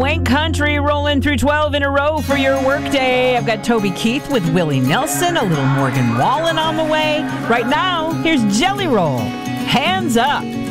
Swank Country rolling through 12 in a row for your workday. I've got Toby Keith with Willie Nelson, a little Morgan Wallen on the way. Right now, here's Jelly Roll. Hands Up.